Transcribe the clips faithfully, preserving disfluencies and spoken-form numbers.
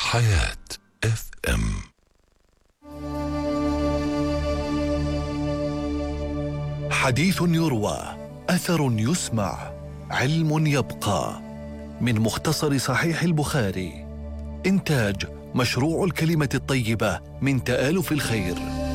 حياة اف ام. حديث يروى، أثر يسمع، علم يبقى. من مختصر صحيح البخاري. إنتاج مشروع الكلمة الطيبة من تآلف الخير.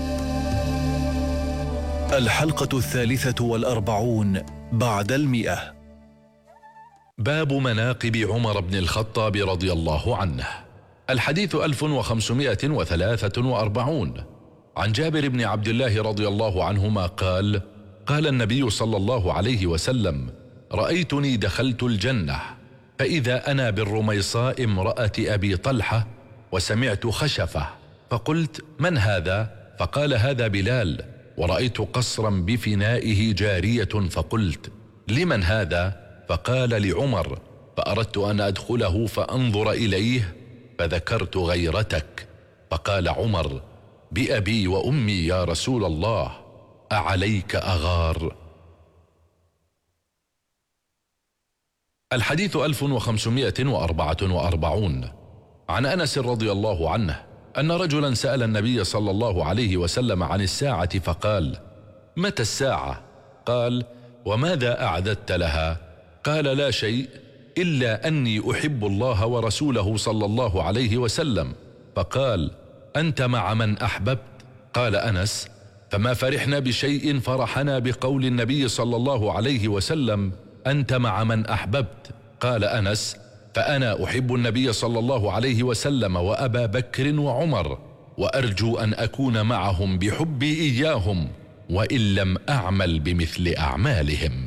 الحلقة الثالثة والأربعون بعد المئة. باب مناقب عمر بن الخطاب رضي الله عنه. الحديث ألف وخمسمائة وثلاثة وأربعون. عن جابر بن عبد الله رضي الله عنهما قال: قال النبي صلى الله عليه وسلم: رأيتني دخلت الجنة فإذا أنا بالرميصاء امرأة أبي طلحة، وسمعت خشفة فقلت: من هذا؟ فقال: هذا بلال. ورأيت قصرا بفنائه جارية فقلت: لمن هذا؟ فقال: لعمر. فأردت أن أدخله فأنظر إليه فذكرت غيرتك، فقال عمر: بأبي وأمي يا رسول الله، أعليك أغار؟ الحديث ألف وخمسمائة وأربعة وأربعون. عن أنس رضي الله عنه أن رجلا سأل النبي صلى الله عليه وسلم عن الساعة فقال: متى الساعة؟ قال: وماذا أعددت لها؟ قال: لا شيء إلا أني أحب الله ورسوله صلى الله عليه وسلم. فقال: أنت مع من أحببت؟ قال أنس: فما فرحنا بشيء فرحنا بقول النبي صلى الله عليه وسلم: أنت مع من أحببت. قال أنس: فأنا أحب النبي صلى الله عليه وسلم وأبا بكر وعمر، وأرجو أن أكون معهم بحبي إياهم وإن لم أعمل بمثل أعمالهم.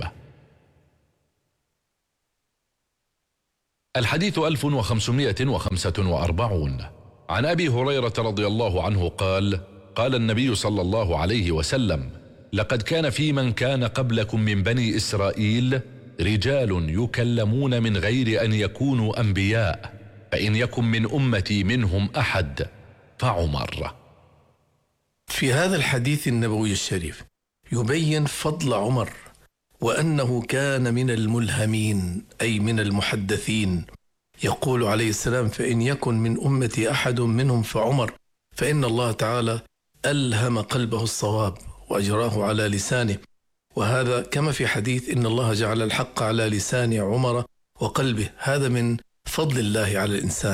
الحديث ألف وخمسمائة وخمسة وأربعون. عن أبي هريرة رضي الله عنه قال: قال النبي صلى الله عليه وسلم: لقد كان في من كان قبلكم من بني إسرائيل رجال يكلمون من غير أن يكونوا أنبياء، فإن يكن من أمتي منهم أحد فعمر. في هذا الحديث النبوي الشريف يبين فضل عمر، وأنه كان من الملهمين أي من المحدثين. يقول عليه السلام: فإن يكن من أمتي أحد منهم فعمر، فإن الله تعالى ألهم قلبه الصواب وأجراه على لسانه. وهذا كما في حديث: إن الله جعل الحق على لسان عمر وقلبه. هذا من فضل الله على الإنسان.